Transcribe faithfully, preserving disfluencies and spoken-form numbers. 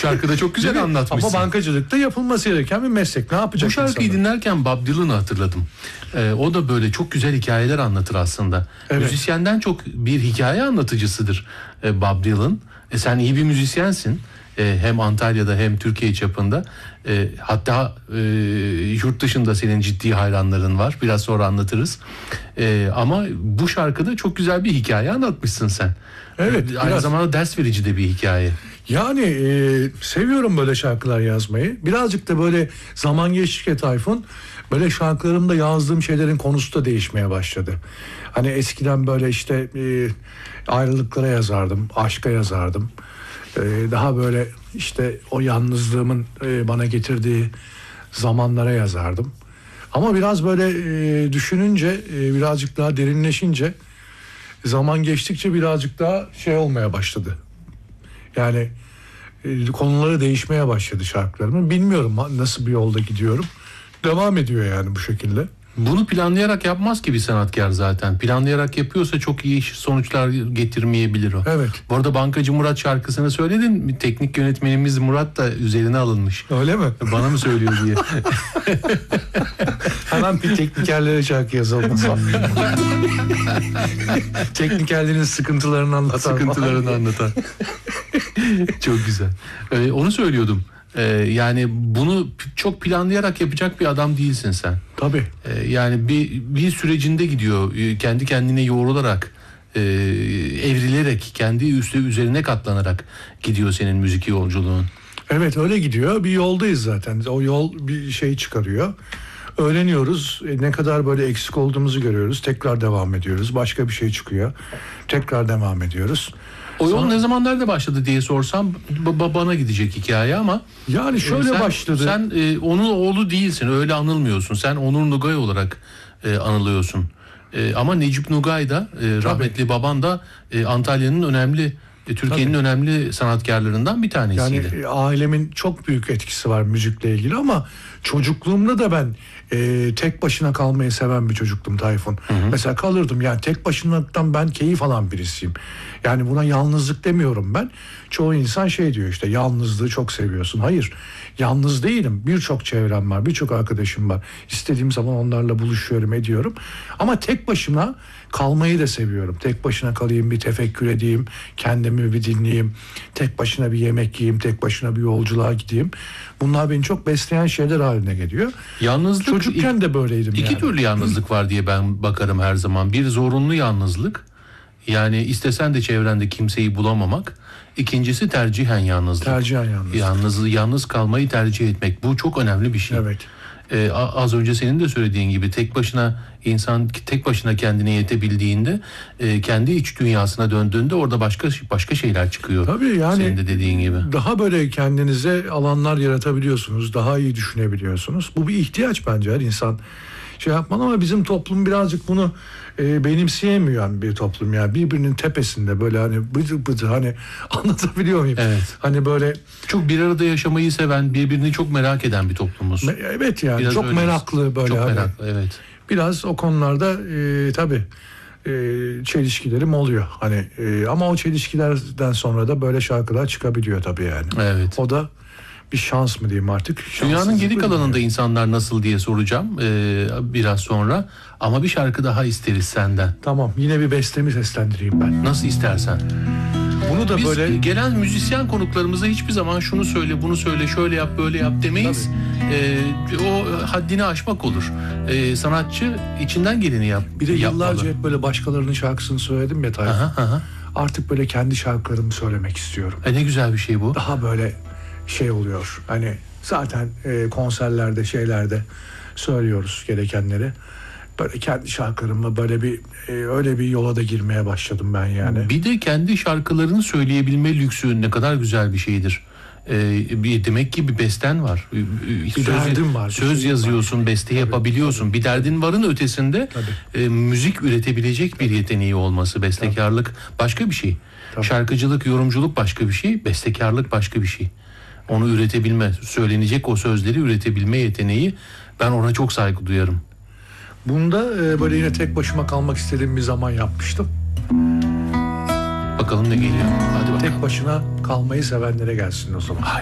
şarkıda çok güzel anlatmışsın. Ama bankacılıkta yapılması gereken bir meslek. Ne yapacak Bu şarkıyı insanlar? dinlerken Bob Dylan'ı hatırladım. Ee, o da böyle çok güzel hikayeler anlatır aslında. Evet. Müzisyenden çok bir hikaye anlatıcısıdır e, Bob Dylan. E, sen iyi bir müzisyensin. E, hem Antalya'da hem Türkiye çapında. E, hatta e, yurt dışında senin ciddi hayranların var. Biraz sonra anlatırız. E, ama bu şarkıda çok güzel bir hikaye anlatmışsın sen. Evet, E, aynı biraz. zamanda ders verici de bir hikaye. Yani e, seviyorum böyle şarkılar yazmayı. Birazcık da böyle zaman geçtikçe Tayfun, böyle şarkılarımda yazdığım şeylerin konusu da değişmeye başladı. Hani eskiden böyle işte e, ayrılıklara yazardım, aşka yazardım. E, daha böyle işte o yalnızlığımın e, bana getirdiği zamanlara yazardım. Ama biraz böyle e, düşününce, e, birazcık daha derinleşince, zaman geçtikçe birazcık daha şey olmaya başladı. Yani e, konuları değişmeye başladı şarkılarımın. Bilmiyorum nasıl bir yolda gidiyorum. Devam ediyor yani bu şekilde. Bunu planlayarak yapmaz ki bir sanatkar zaten. Planlayarak yapıyorsa çok iyi sonuçlar getirmeyebilir o. Evet. Bu arada Bankacı Murat şarkısını söyledin. Teknik yönetmenimiz Murat da üzerine alınmış. Öyle mi? Bana mı söylüyor diye. Hemen bir teknikerlere şarkı yazalım. Teknikerlerin sıkıntılarını anlatan. Sıkıntılarını anlatan. Çok güzel. Ee, onu söylüyordum. Ee, yani bunu çok planlayarak yapacak bir adam değilsin sen. Tabii. Ee, yani bir bir sürecinde gidiyor. Ee, kendi kendine yoğrularak, e, evrilerek, kendi üstü üzerine katlanarak gidiyor senin müzik yolculuğun. Evet, öyle gidiyor. Bir yoldayız zaten. O yol bir şey çıkarıyor. Öğreniyoruz. E, ne kadar böyle eksik olduğumuzu görüyoruz. Tekrar devam ediyoruz. Başka bir şey çıkıyor. Tekrar devam ediyoruz. O yol Sonra- ne zamanlarda başladı diye sorsam b- bana gidecek hikaye ama Yani şöyle sen, başladı. Sen e, onun oğlu değilsin, öyle anılmıyorsun. Sen Onur Nugay olarak e, anılıyorsun. E, ama Necip Nugay da e, rahmetli baban da e, Antalya'nın önemli, e, Türkiye'nin Tabii. önemli sanatkarlarından bir tanesiydi. Yani e, ailemin çok büyük etkisi var müzikle ilgili ama çocukluğumda da ben e, tek başına kalmayı seven bir çocuktum Tayfun. Mesela kalırdım, yani tek başınalıktan ben keyif alan birisiyim. Yani buna yalnızlık demiyorum ben. Çoğu insan şey diyor, işte yalnızlığı çok seviyorsun. Hayır, yalnız değilim. Birçok çevrem var, birçok arkadaşım var. İstediğim zaman onlarla buluşuyorum, ediyorum. Ama tek başına kalmayı da seviyorum. Tek başına kalayım, bir tefekkür edeyim, kendimi bir dinleyeyim. Tek başına bir yemek yiyeyim, tek başına bir yolculuğa gideyim. Bunlar beni çok besleyen şeyler haline geliyor. Yalnızlık Çocukken de böyleydim İki yani. türlü yalnızlık var diye ben bakarım her zaman. Bir zorunlu yalnızlık. Yani istesen de çevrende kimseyi bulamamak. İkincisi tercihen yalnızlık. Tercihen yalnız. Yalnız, yalnız kalmayı tercih etmek. Bu çok önemli bir şey. Evet. Ee, a- az önce senin de söylediğin gibi tek başına insan tek başına kendine yetebildiğinde e, kendi iç dünyasına döndüğünde orada başka başka şeyler çıkıyor. Tabii yani Senin de dediğin gibi. daha böyle kendinize alanlar yaratabiliyorsunuz. Daha iyi düşünebiliyorsunuz. Bu bir ihtiyaç bence, her insan şey yapmalı ama bizim toplum birazcık bunu e, benimseyemeyen bir toplum. Yani birbirinin tepesinde böyle hani bıdı bıdı, hani anlatabiliyor muyum? Evet. Hani böyle Çok bir arada yaşamayı seven, birbirini çok merak eden bir toplumuz. me- evet yani Biraz çok öyleyiz. meraklı böyle. Çok hani. meraklı, evet. Biraz o konularda e, tabii e, çelişkilerim oluyor. Hani e, ama o çelişkilerden sonra da böyle şarkılar çıkabiliyor tabii yani. Evet. O da bir şans mı diyeyim artık? Dünyanın Şanssızlık geri mı kalanında diyeyim? insanlar nasıl diye soracağım ee, biraz sonra. Ama bir şarkı daha isteriz senden. Tamam, yine bir bestemi seslendireyim ben. Nasıl istersen. Bunu da Biz böyle gelen müzisyen konuklarımıza hiçbir zaman şunu söyle, bunu söyle, şöyle yap, böyle yap demeyiz. Ee, o haddini aşmak olur. Ee, sanatçı içinden geleni yap. bir de yapmalı. yıllarca hep böyle başkalarının şarkısını söyledim ya Tayfun. Aha, aha. Artık böyle kendi şarkılarımı söylemek istiyorum. E ne güzel bir şey bu. Daha böyle şey oluyor. Hani zaten e, konserlerde, şeylerde söylüyoruz gerekenleri. Böyle kendi şarkılarımla böyle bir e, öyle bir yola da girmeye başladım ben yani. Bir de kendi şarkılarını söyleyebilme lüksü ne kadar güzel bir şeydir. Ee, bir demek ki bir besten var. Bir derdim var, bir Söz şeyim yazıyorsun, beste yapabiliyorsun. Bir derdin varın ötesinde Tabii. e, müzik üretebilecek bir yeteneği olması, bestekarlık başka bir şey. Tabii. Şarkıcılık, yorumculuk başka bir şey, bestekarlık başka bir şey. Onu üretebilme, söylenecek o sözleri üretebilme yeteneği, ben ona çok saygı duyarım. Bunda e, böyle yine tek başıma kalmak istediğim bir zaman yapmıştım. Bakalım ne geliyor. Hadi bakalım. Tek başına kalmayı sevenlere gelsin o zaman.